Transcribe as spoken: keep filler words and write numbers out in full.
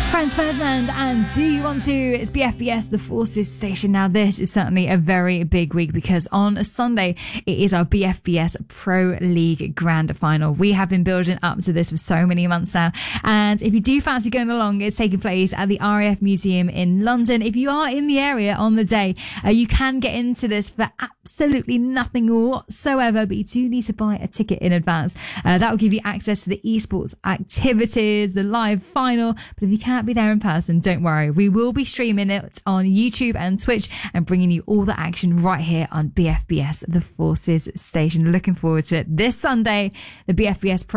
Franz Ferdinand and Do You Want To? It's B F B S, the Forces station. Now, this is certainly a very big week because on a Sunday, it is our B F B S Pro League Grand Final. We have been building up to this for so many months now. And if you do fancy going along, it's taking place at the R A F Museum in London. If you are in the area on the day, uh, you can get into this for absolutely nothing whatsoever, but you do need to buy a ticket in advance. Uh, that will give you access to the esports activities, the live final. But if you can't be there in person, don't worry. We will be streaming it on YouTube and Twitch and bringing you all the action right here on B F B S, the Forces station. Looking forward to it this Sunday, the B F B S Pro